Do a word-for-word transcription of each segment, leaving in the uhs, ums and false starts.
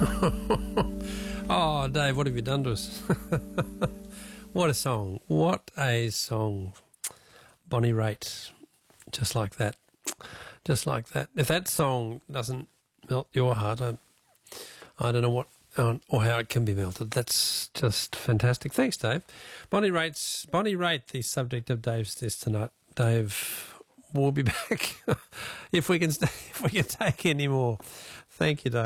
Oh, Dave, what have you done to us? What a song. What a song. Bonnie Raitt. Just like that. Just like that. If that song doesn't melt your heart, I, I don't know what uh, or how it can be melted. That's just fantastic. Thanks, Dave. Bonnie Raitt's, Bonnie Raitt, the subject of Dave's Test tonight. Dave, we'll be back if we can if we can take any more. Thank you, Dave.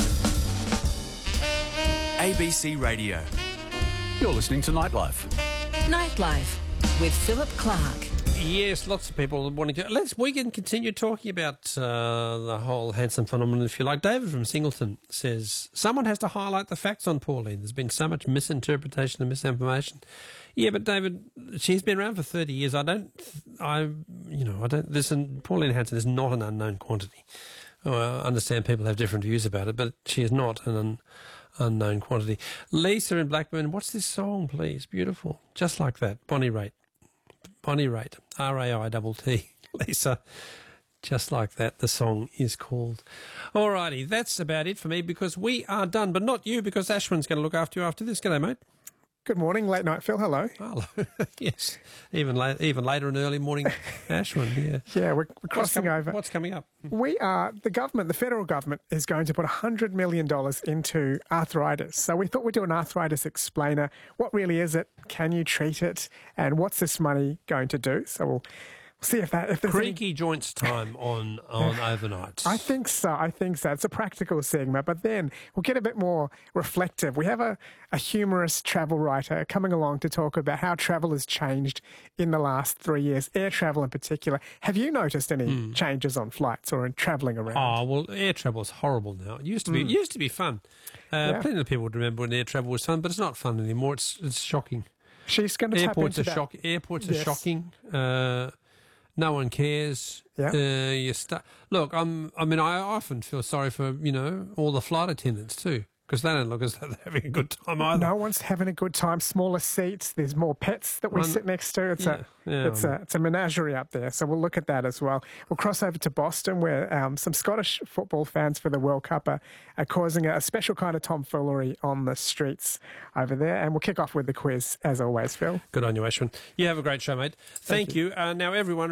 A B C Radio. You're listening to Nightlife. Nightlife with Philip Clark. Yes, lots of people wanting to. Let's we can continue talking about uh, the whole handsome phenomenon, if you like. David from Singleton says someone has to highlight the facts on Pauline. There's been so much misinterpretation and misinformation. Yeah, but David, she's been around for thirty years. I don't, I, you know, I don't. Listen, Pauline Hanson is not an unknown quantity. Oh, I understand people have different views about it, but she is not an un, unknown quantity. Lisa in Blackburn, what's this song, please? Beautiful, just like that. Bonnie Raitt. Bonnie Raitt, R A I T T, Lisa, just like that, the song is called. Alrighty, that's about it for me because we are done, but not you because Ashwin's going to look after you after this. G'day, mate. Good morning, late night Phil, hello. Hello, yes, even, late, even later and early morning Ashwin, yeah. Yeah, we're, we're crossing what's com- over. What's coming up? We are, the government, the federal government is going to put one hundred million dollars into arthritis. So we thought we'd do an arthritis explainer. What really is it? Can you treat it? And what's this money going to do? So we'll see if that... If there's Creaky any... joints time on, on overnights. I think so, I think so. It's a practical segment, but then we'll get a bit more reflective. We have a, a humorous travel writer coming along to talk about how travel has changed in the last three years, air travel in particular. Have you noticed any mm. changes on flights or in travelling around? Oh, well, air travel is horrible now. It used to be, mm. it used to be fun. Uh, yeah. Plenty of people would remember when air travel was fun, but it's not fun anymore. It's it's shocking. She's going to tap Airports into are that. shock. Airports Yes. are shocking. Uh, no one cares. Yeah. Uh, you stu- Look, I'm. I mean, I often feel sorry for you know all the flight attendants too, because they don't look as though they're having a good time either. No one's having a good time. Smaller seats. There's more pets that we One- sit next to. It's Yeah, a yeah, it's I a know. it's a menagerie up there. So we'll look at that as well. We'll cross over to Boston, where um, some Scottish football fans for the World Cup are, are causing a, a special kind of tomfoolery on the streets over there. And we'll kick off with the quiz as always, Phil. Good on you, Ashwin. You have a great show, mate. Thank, Thank you. Uh, now, everyone.